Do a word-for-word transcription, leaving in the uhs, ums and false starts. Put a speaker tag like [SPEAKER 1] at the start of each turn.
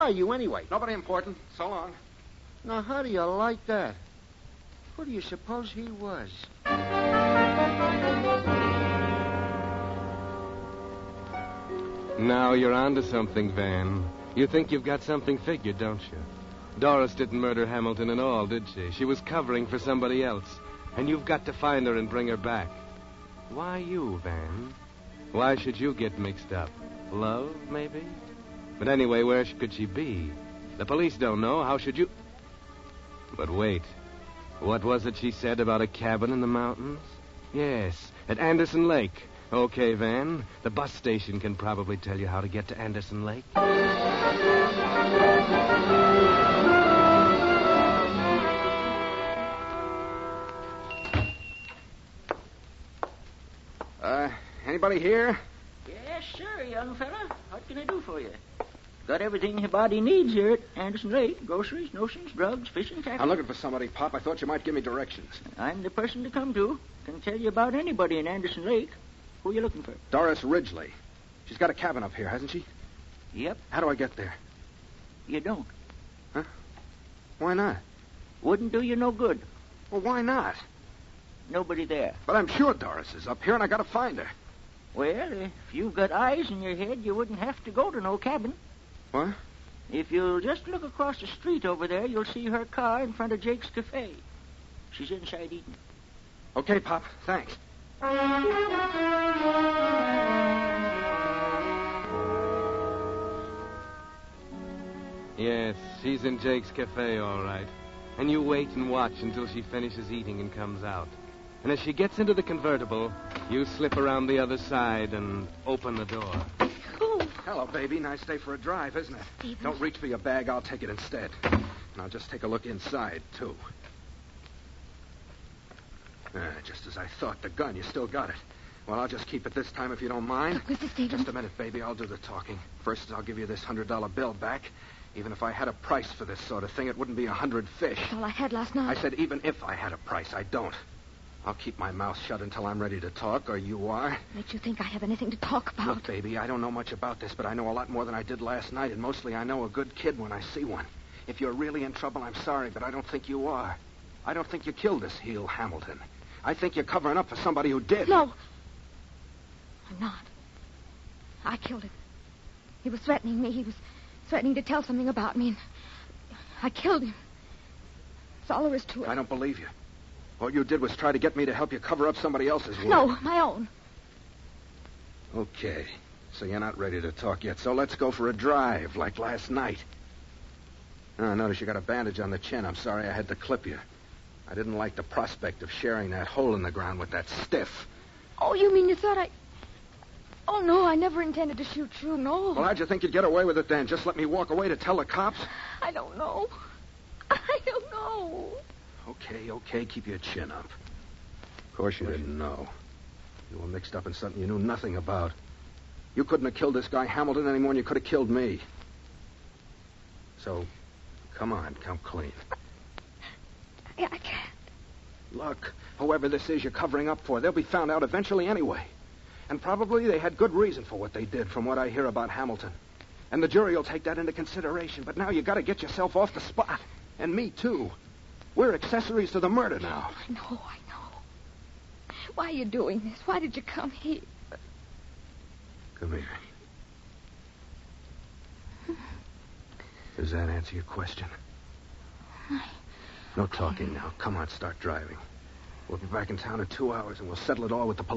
[SPEAKER 1] are you anyway?
[SPEAKER 2] Nobody important. So long.
[SPEAKER 1] Now, how do you like that? Who do you suppose he was?
[SPEAKER 3] Now you're onto something, Van. You think you've got something figured, don't you? Doris didn't murder Hamilton at all, did she? She was covering for somebody else. And you've got to find her and bring her back. Why you, Van? Why should you get mixed up? Love, maybe? But anyway, where could she be? The police don't know. How should you... But wait. What was it she said about a cabin in the mountains? Yes, at Anderson Lake. Okay, Van. The bus station can probably tell you how to get to Anderson Lake.
[SPEAKER 2] Uh, anybody here?
[SPEAKER 4] Yes, sir, young fella. What can I do for you? Got everything your body needs here at Anderson Lake. Groceries, notions, drugs, fishing, tackle.
[SPEAKER 2] I'm looking for somebody, Pop. I thought you might give me directions.
[SPEAKER 4] I'm the person to come to. Can tell you about anybody in Anderson Lake. Who are you looking for?
[SPEAKER 2] Doris Ridgely. She's got a cabin up here, hasn't she?
[SPEAKER 4] Yep.
[SPEAKER 2] How do I get there?
[SPEAKER 4] You don't.
[SPEAKER 2] Huh? Why not?
[SPEAKER 4] Wouldn't do you no good.
[SPEAKER 2] Well, why not?
[SPEAKER 4] Nobody there.
[SPEAKER 2] But I'm sure Doris is up here, and I gotta find her.
[SPEAKER 4] Well, if you've got eyes in your head, you wouldn't have to go to no cabin.
[SPEAKER 2] What?
[SPEAKER 4] If you'll just look across the street over there, you'll see her car in front of Jake's Cafe. She's inside eating.
[SPEAKER 2] Okay, Pop. Thanks.
[SPEAKER 3] Yes, she's in Jake's Cafe, all right. And you wait and watch until she finishes eating and comes out. And as she gets into the convertible, you slip around the other side and open the door.
[SPEAKER 5] Oh.
[SPEAKER 2] Hello, baby. Nice day for a drive, isn't it?
[SPEAKER 5] Stephen.
[SPEAKER 2] Don't reach for your bag. I'll take it instead. And I'll just take a look inside, too. Ah, just as I thought. The gun, you still got it. Well, I'll just keep it this time if you don't mind.
[SPEAKER 5] Look, Mister Stevens.
[SPEAKER 2] Just a minute, baby. I'll do the talking. First, I'll give you this hundred dollar bill back. Even if I had a price for this sort of thing, it wouldn't be a hundred fish.
[SPEAKER 5] That's all I had last night.
[SPEAKER 2] I said even if I had a price. I don't. I'll keep my mouth shut until I'm ready to talk, or you are.
[SPEAKER 5] Makes you think I have anything to talk about.
[SPEAKER 2] Look, baby, I don't know much about this, but I know a lot more than I did last night, and mostly I know a good kid when I see one. If you're really in trouble, I'm sorry, but I don't think you are. I don't think you killed this heel Hamilton. I think you're covering up for somebody who did.
[SPEAKER 5] No. I'm not. I killed him. He was threatening me. He was threatening to tell something about me, and I killed him. That's all there is to it.
[SPEAKER 2] I don't believe you. All you did was try to get me to help you cover up somebody else's work.
[SPEAKER 5] No, my own.
[SPEAKER 2] Okay. So you're not ready to talk yet, so let's go for a drive, like last night. Oh, I notice you got a bandage on the chin. I'm sorry I had to clip you. I didn't like the prospect of sharing that hole in the ground with that stiff.
[SPEAKER 5] Oh, you mean you thought I... Oh, no, I never intended to shoot you, no.
[SPEAKER 2] Well, how'd you think you'd get away with it then? Just let me walk away to tell the cops?
[SPEAKER 5] I don't know. I don't know.
[SPEAKER 2] Okay, okay, keep your chin up. Of course you didn't know. You were mixed up in something you knew nothing about. You couldn't have killed this guy Hamilton any more than you could have killed me. So, come on, come clean.
[SPEAKER 5] I, I can't.
[SPEAKER 2] Look, whoever this is you're covering up for, they'll be found out eventually anyway. And probably they had good reason for what they did, from what I hear about Hamilton. And the jury will take that into consideration. But now you got to get yourself off the spot. And me, too. We're accessories to the murder now.
[SPEAKER 5] I know, I know. Why are you doing this? Why did you come here?
[SPEAKER 2] Come here. Does that answer your question?
[SPEAKER 5] I...
[SPEAKER 2] No talking now. Come on, start driving. We'll be back in town in two hours, and we'll settle it all with the police.